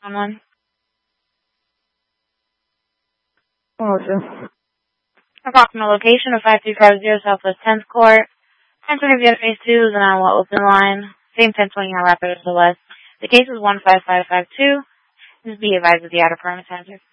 Someone. Melissa. Approximate location of 5350 Southwest 10th Court. 1020 Vietnamese 2 is an open line. Same 1020 on Rapids to the west. The case is 15552. Just be advised of the outer perimeter.